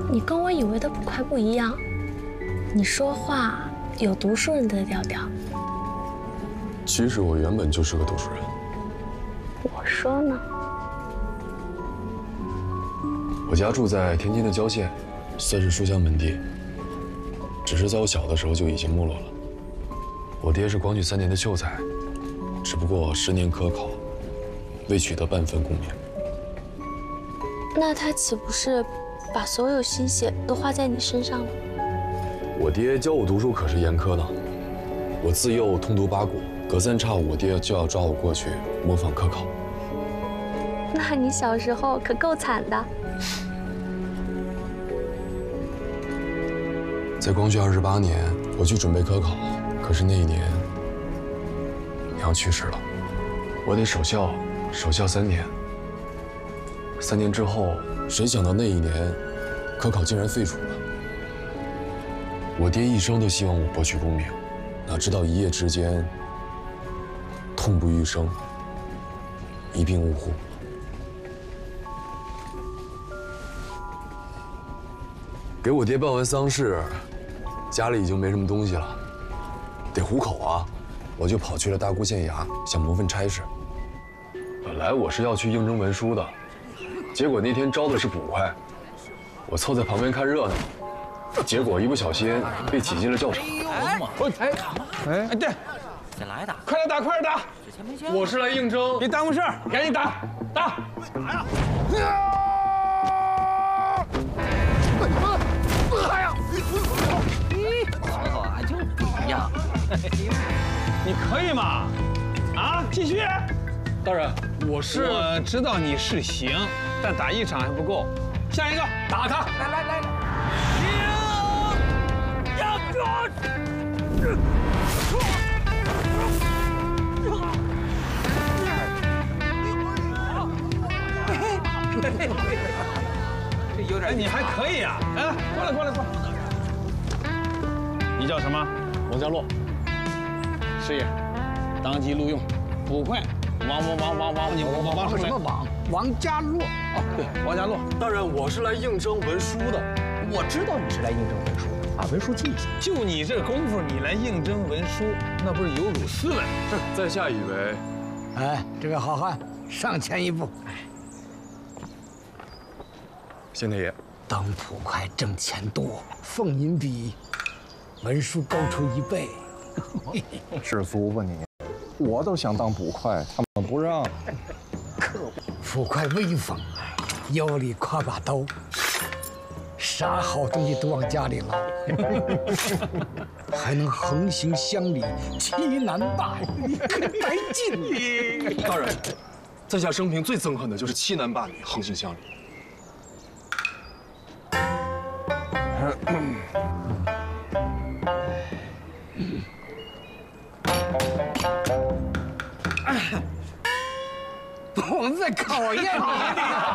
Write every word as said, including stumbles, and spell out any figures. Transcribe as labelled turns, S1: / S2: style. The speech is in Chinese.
S1: 你跟我以为的捕快不一样，你说话有读书人的调调。
S2: 其实我原本就是个读书人。
S1: 我说呢？
S2: 我家住在天津的郊县，算是书香门第。只是在我小的时候就已经没落了。我爹是光绪三年的秀才，只不过十年科考，未取得半分功名。
S1: 那他岂不是把所有心血都花在你身上了？
S2: 我爹教我读书可是严苛的，我自幼通读八股，隔三差五我爹就要抓我过去模仿科考。
S1: 那你小时候可够惨的。
S2: 在光绪二十八年，我去准备科考，可是那一年，娘去世了，我得守孝，守孝三年。三年之后，谁想到那一年，科考竟然废除了。我爹一生都希望我博取功名，哪知道一夜之间，痛不欲生，一病呜呼。给我爹办完丧事，家里已经没什么东西了，得糊口啊，我就跑去了大沽县衙，想谋份差事。本来我是要去应征文书的，结果那天招的是捕快，我凑在旁边看热闹，结果一不小心被挤进了教场。
S3: 哎哎哎哎，对，
S4: 再来打，
S3: 快点打，快点打！
S4: 之前没见过。
S3: 我是来应征，别耽误事儿，赶紧打打！打呀！哎呀！
S4: 我就是不一样。
S3: 你可以吗？啊，继续。
S2: 大人，我是
S3: 我知道你是行，但打一场还不够，下一个打他！
S4: 来来来来，行，呀这有点，
S3: 你还可以啊！哎，过来过来过来。你叫什么？
S5: 王家洛，师爷，当即录用，捕快，王王王王王，你王王什么王？王家洛。哦，对，王家洛。
S2: 大人，我是来应征文书的。
S5: 我知道你是来应征文书的，把文书记一下。
S3: 就你这功夫，你来应征文书，那不是有辱斯文？
S2: 在下以为，
S5: 哎，这位好汉，上前一步。
S2: 县太爷，
S5: 当捕快挣钱多，俸银比文书高出一倍。
S6: 知足吧你，我都想当捕快，他们不让。
S5: 可恶，捕快威风，腰里挎把刀，啥好东西都往家里捞，还能横行乡里，欺男霸女，可来劲！
S2: 大人，在下生平最憎恨的就是欺男霸女、横行乡里。
S5: 我在考验你。